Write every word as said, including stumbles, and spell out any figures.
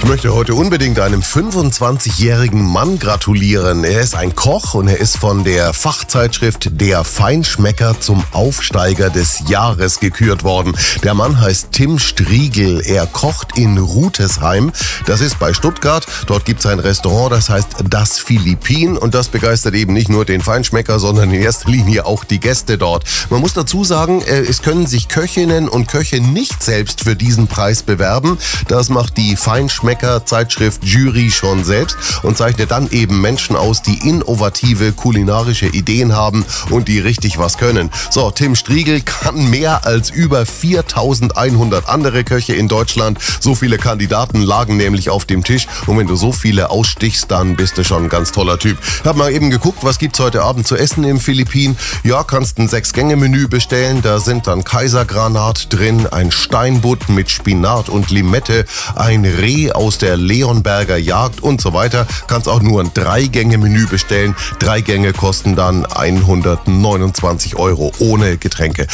möchte heute unbedingt einem fünfundzwanzigjährigen Mann gratulieren. Er ist ein Koch und er ist von der Fachzeitschrift Der Feinschmecker zum Aufsteiger des Jahres gekürt worden. Der Mann heißt Tim Striegel. Er kocht in Rutesheim. Das ist bei Stuttgart. Dort gibt es ein Restaurant, das heißt Das Philippin. Und das begeistert eben nicht nur den Feinschmecker, sondern in erster Linie auch die Gäste dort. Man muss dazu sagen, es können sich Köchinnen und Köche nicht selbst für diesen Preis bewerben. Das macht die Feinschmecker-Zeitschrift Jury schon selbst und zeichnet dann eben Menschen aus, die innovative kulinarische Ideen haben und die richtig was können. So, Tim Striegel kann mehr als über viertausendeinhundert andere Köche in Deutschland. So viele Kandidaten lagen nämlich auf dem Tisch und wenn du so viele ausstichst, dann bist du schon ein ganz toller Typ. Ich habe mal eben geguckt, was gibt's heute Abend zu essen im Philippin. Ja, kannst ein Sechs-Gänge-Menü bestellen. Da sind dann Kaisergranat drin, ein Steinbutt mit Spinat und Limette, ein Reh aus der Leonberger Jagd und so weiter. Kannst auch nur ein Drei-Gänge-Menü bestellen. Drei Gänge kosten dann hundertneunundzwanzig Euro ohne Getränke.